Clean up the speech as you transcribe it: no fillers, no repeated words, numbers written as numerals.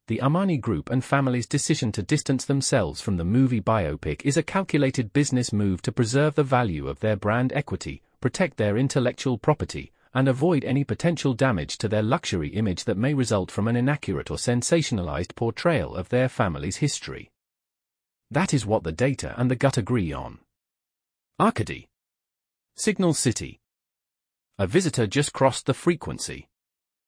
The Armani Group and family's decision to distance themselves from the movie biopic is a calculated business move to preserve the value of their brand equity, protect their intellectual property, and avoid any potential damage to their luxury image that may result from an inaccurate or sensationalized portrayal of their family's history. That is what the data and the gut agree on. Arcady. Signal City. A visitor just crossed the frequency.